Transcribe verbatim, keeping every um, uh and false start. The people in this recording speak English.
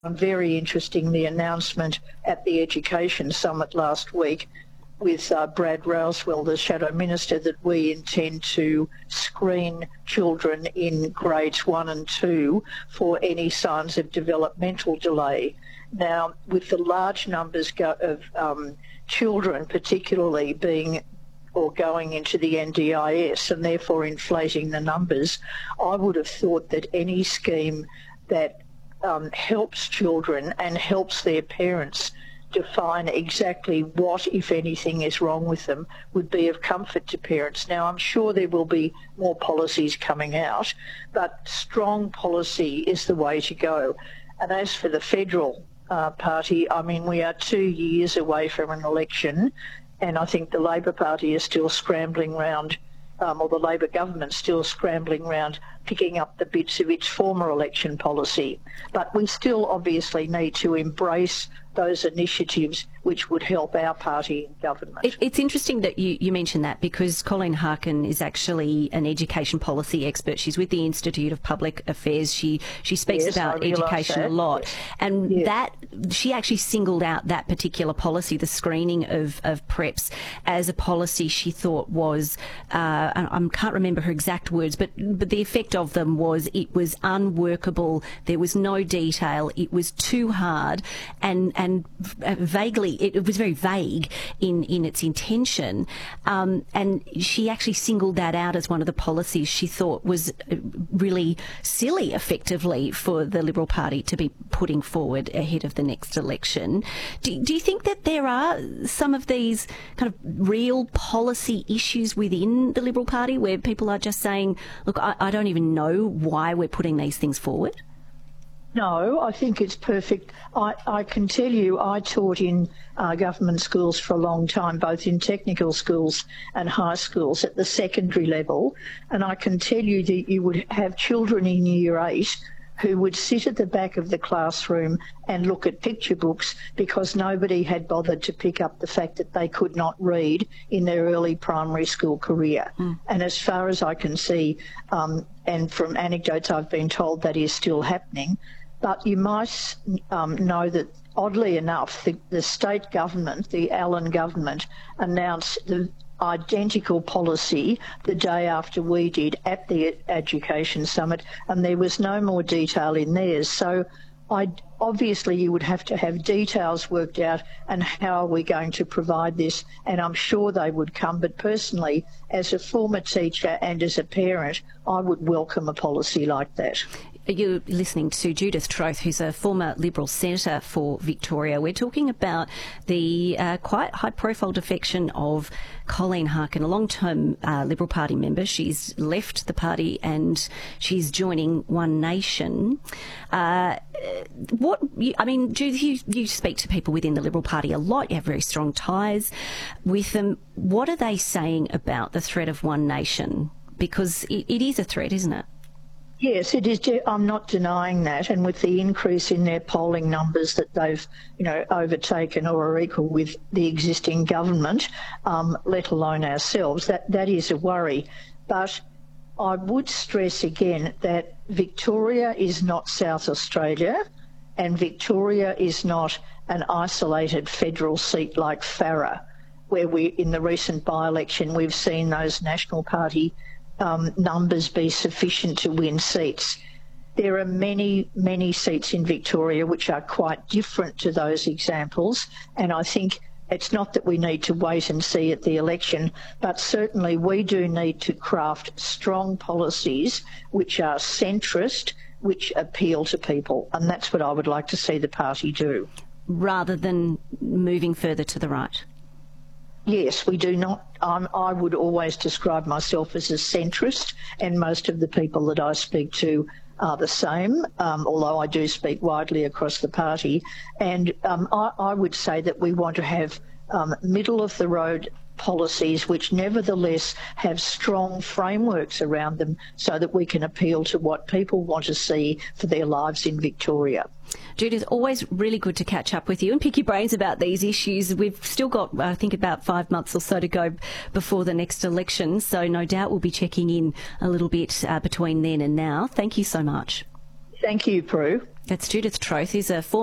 Very interesting, the announcement at the Education Summit last week with uh, Brad Rousewell, the Shadow Minister, that we intend to screen children in grades one and two for any signs of developmental delay. Now, with the large numbers go of um, children particularly being or going into the N D I S and therefore inflating the numbers, I would have thought that any scheme that um, helps children and helps their parents define exactly what, if anything, is wrong with them would be of comfort to parents. Now, I'm sure there will be more policies coming out, but strong policy is the way to go. And as for the federal uh, party, I mean, we are two years away from an election, and I think the Labor Party is still scrambling round, um, or the Labor government still scrambling round picking up the bits of its former election policy. But we still obviously need to embrace those initiatives which would help our party in government. It, it's interesting that you, you mentioned that, because Colleen Harkin is actually an education policy expert. She's with the Institute of Public Affairs. She she speaks yes, about education that. a lot. Yes. And yes. that she actually singled out that particular policy, the screening of, of preps, as a policy she thought was, uh, I can't remember her exact words, but, but the effect of them was it was unworkable, there was no detail, it was too hard, and and vaguely, it, it was very vague in, in its intention, um, and she actually singled that out as one of the policies she thought was really silly, effectively, for the Liberal Party to be putting forward ahead of the next election. Do, do you think that there are some of these kind of real policy issues within the Liberal Party where people are just saying, look, I, I don't even know why we're putting these things forward? No, I think it's perfect. I, I can tell you I taught in uh, government schools for a long time, both in technical schools and high schools at the secondary level, and I can tell you that you would have children in year eight who would sit at the back of the classroom and look at picture books because nobody had bothered to pick up the fact that they could not read in their early primary school career. Mm. And as far as I can see, um, and from anecdotes I've been told, that is still happening. But you might um, know that, oddly enough, the, the state government, the Allen government, announced the identical policy the day after we did at the Education Summit, and there was no more detail in theirs. So I obviously you would have to have details worked out and how are we going to provide this, and I'm sure they would come. But personally, as a former teacher and as a parent, I would welcome a policy like that. You're listening to Judith Troth, who's a former Liberal Senator for Victoria. We're talking about the uh, quite high-profile defection of Colleen Harkin, a long-term uh, Liberal Party member. She's left the party and she's joining One Nation. Uh, what I mean, Judith, you, you speak to people within the Liberal Party a lot. You have very strong ties with them. What are they saying about the threat of One Nation? Because it, it is a threat, isn't it? Yes, it is. I'm not denying that, and with the increase in their polling numbers that they've, you know, overtaken or are equal with the existing government, um, let alone ourselves, that that is a worry. But I would stress again that Victoria is not South Australia, and Victoria is not an isolated federal seat like Farrer, where we, in the recent by-election, we've seen those National Party Um, numbers be sufficient to win seats. There are many, many seats in Victoria which are quite different to those examples, and I think it's not that we need to wait and see at the election, but certainly we do need to craft strong policies which are centrist, which appeal to people, and that's what I would like to see the party do. Rather than moving further to the right? Yes, we do not. Um, I would always describe myself as a centrist, and most of the people that I speak to are the same, um, although I do speak widely across the party. And um, I, I would say that we want to have um, middle-of-the-road policies which nevertheless have strong frameworks around them so that we can appeal to what people want to see for their lives in Victoria. Judith, always really good to catch up with you and pick your brains about these issues. We've still got, I think, about five months or so to go before the next election, so no doubt we'll be checking in a little bit uh, between then and now. Thank you so much. Thank you, Prue. That's Judith Troth, who's a former